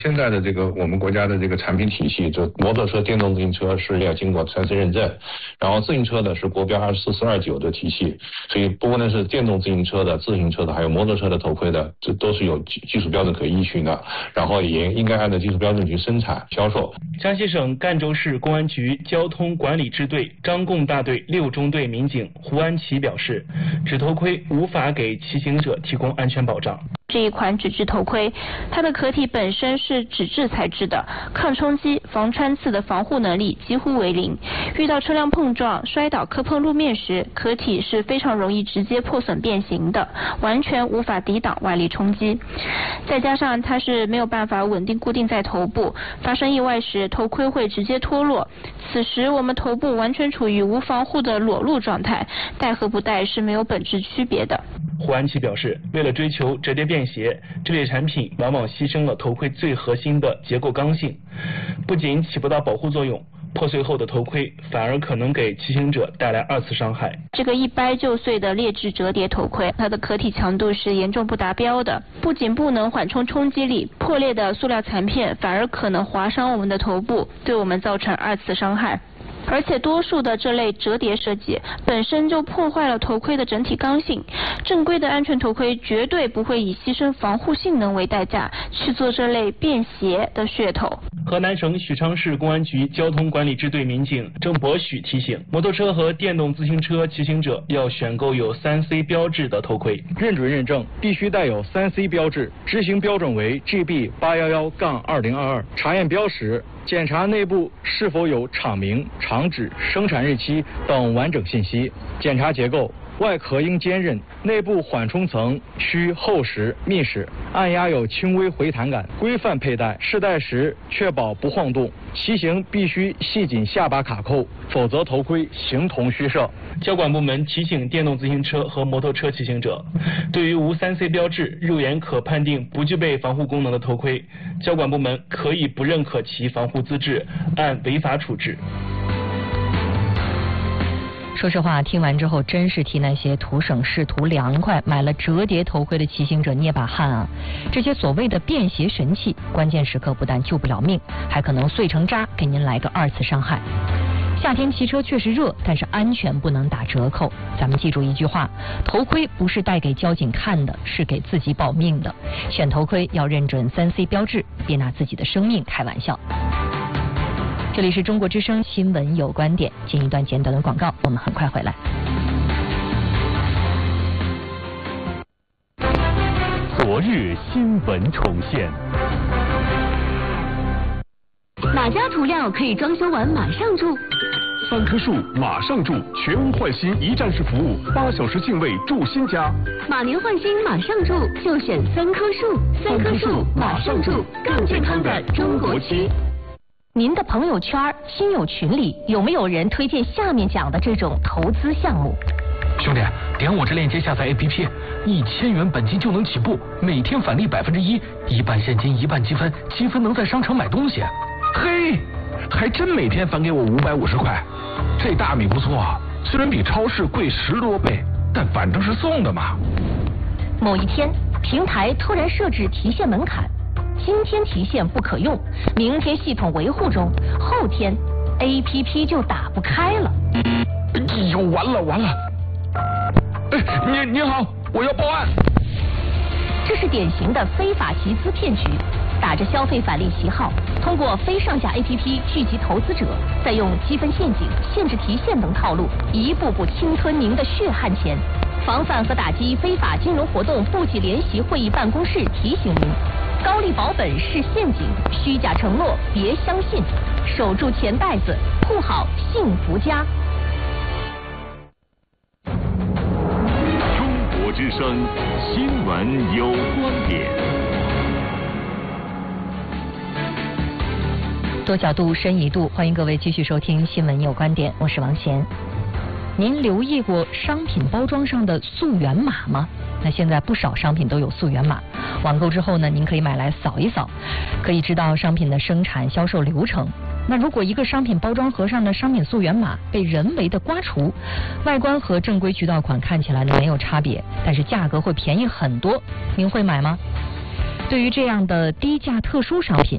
现在的这个我们国家的这个产品体系，就摩托车、电动自行车是要经过3C认证，然后自行车的是国标24429的体系，所以不论是电动自行车的、自行车的，还有摩托车的头盔的，这都是有技术标准可依循的，然后也应该按照技术标准去生产销售。 江西省赣州市公安局交通管理支队张贡大队6中队民警胡安琪表示，纸头盔无法给骑行者提供安全保障。 这一款纸质头盔，它的壳体本身是纸质材质的，抗冲击、防穿刺的防护能力几乎为零。遇到车辆碰撞、摔倒、磕碰路面时，壳体是非常容易直接破损变形的，完全无法抵挡外力冲击。再加上它是没有办法稳定固定在头部，发生意外时头盔会直接脱落。此时我们头部完全处于无防护的裸露状态，戴和不戴是没有本质区别的。 胡安琪表示，为了追求折叠便携，这类产品往往牺牲了头盔最核心的结构刚性，不仅起不到保护作用，破碎后的头盔反而可能给骑行者带来2次伤害。 这个一掰就碎的劣质折叠头盔，它的壳体强度是严重不达标的，不仅不能缓冲冲击力，破裂的塑料残片反而可能划伤我们的头部，对我们造成2次伤害。而且多数的这类折叠设计本身就破坏了头盔的整体刚性，正规的安全头盔绝对不会以牺牲防护性能为代价去做这类便携的噱头。 河南省许昌市公安局交通管理支队民警郑博许提醒，摩托车和电动自行车骑行者要选购有3C 标志的头盔， 认准认证必须带有3C 标志，执行标准为 GB811-2022，查验标识，检查内部是否有厂名、厂址、生产日期等完整信息，检查结构，外壳应坚韧，内部缓冲层需厚实密实，按压有轻微回弹感，规范佩戴，试戴时确保不晃动，骑行必须系紧下巴卡扣，否则头盔形同虚设。 交管部门提醒电动自行车和摩托车骑行者，对于无3C 标志、肉眼可判定不具备防护功能的头盔，交管部门可以不认可其防护资质，按违法处置。 说实话，听完之后真是替那些图省事图凉快买了折叠头盔的骑行者捏把汗啊！这些所谓的便携神器，关键时刻不但救不了命，还可能碎成渣，给您来个2次伤害。夏天骑车确实热，但是安全不能打折扣。咱们记住一句话，头盔不是带给交警看的，是给自己保命的。选头盔要认准3C 标志，别拿自己的生命开玩笑。这里是中国之声新闻有观点，进一段简短的广告，我们很快回来。 昨日新闻重现。 哪家涂料可以装修完马上住 ？3棵树马上住，全屋换新一站式服务，8小时净位住新家。 马年换新马上住，就选3棵树。3棵树马上住，更健康的中国区。 您的朋友圈、亲友群里有没有人推荐下面讲的这种投资项目？ 兄弟，点我这链接下载 APP，1000元本金就能起步，每天返利1%，一半现金，一半积分，积分能在商场买东西。 嘿，还真每天返给我550块，这大米不错，虽然比超市贵10多倍，但反正是送的嘛。 某一天，平台突然设置提现门槛。今天提现不可用，明天系统维护中，后天 APP 就打不开了。 哎呦，完了！哎，您好，我要报案。 这是典型的非法集资骗局，打着消费返利旗号，通过非上架 APP 聚集投资者，再用积分陷阱、限制提现等套路，一步步侵吞您的血汗钱。防范和打击非法金融活动部级联席会议办公室提醒您：高利保本是陷阱，虚假承诺别相信，守住钱袋子，护好幸福家。 中国之声新闻有观点。 多角度，深一度，欢迎各位继续收听新闻有观点，我是王贤。您留意过商品包装上的溯源码吗？那现在不少商品都有溯源码，网购之后呢，您可以买来扫一扫，可以知道商品的生产销售流程。那如果一个商品包装盒上的商品溯源码被人为的刮除，外观和正规渠道款看起来呢没有差别，但是价格会便宜很多，您会买吗？对于这样的低价特殊商品，